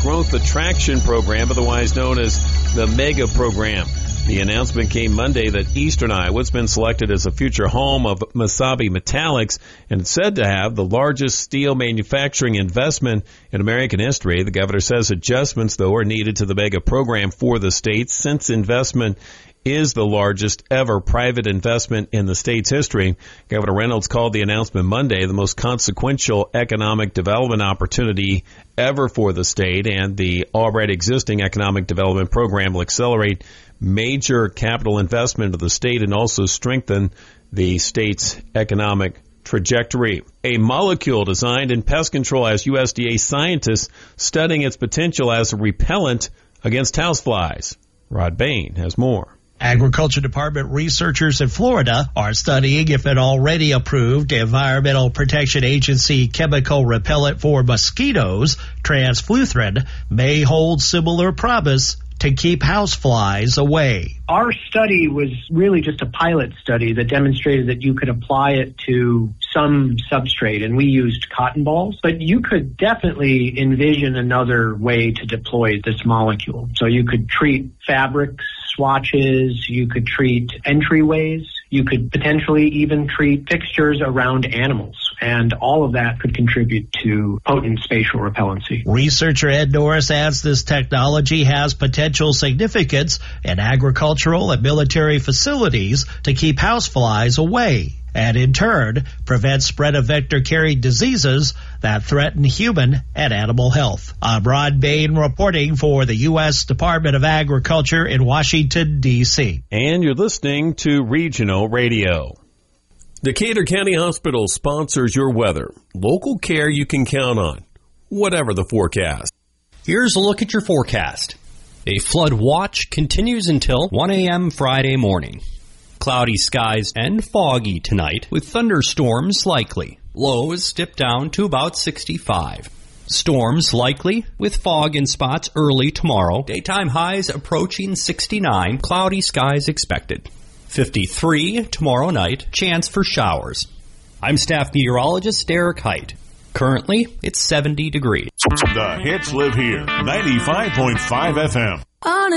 Growth Attraction Program, otherwise known as the MEGA program. The announcement came Monday that Eastern Iowa's been selected as a future home of Mesabi Metallics and it's said to have the largest steel manufacturing investment in American history. The governor says adjustments, though, are needed to the MEGA program for the state since investment is the largest ever private investment in the state's history. Governor Reynolds called the announcement Monday the most consequential economic development opportunity ever for the state, and the already existing economic development program will accelerate major capital investment of the state and also strengthen the state's economic trajectory. A molecule designed in pest control has USDA scientists studying its potential as a repellent against houseflies. Rod Bain has more. Agriculture Department researchers in Florida are studying if an already approved Environmental Protection Agency chemical repellent for mosquitoes, transfluthrin, may hold similar promise to keep houseflies away. Our study was really just a pilot study that demonstrated that you could apply it to some substrate, and we used cotton balls. But you could definitely envision another way to deploy this molecule. So you could treat fabrics, swatches, you could treat entryways, you could potentially even treat fixtures around animals. And all of that could contribute to potent spatial repellency. Researcher Ed Norris adds this technology has potential significance in agricultural and military facilities to keep houseflies away, and in turn prevent spread of vector-carried diseases that threaten human and animal health. I'm Rod Bain reporting for the U.S. Department of Agriculture in Washington, D.C. And you're listening to Regional Radio. Decatur County Hospital sponsors your weather. Local care you can count on, whatever the forecast. Here's a look at your forecast. A flood watch continues until 1 a.m. Friday morning. Cloudy skies and foggy tonight with thunderstorms likely. Lows dip down to about 65. Storms likely with fog in spots early tomorrow. Daytime highs approaching 69. Cloudy skies expected. 53 tomorrow night. Chance for showers. I'm staff meteorologist Derek Height. Currently, it's 70 degrees. The hits live here. 95.5 FM.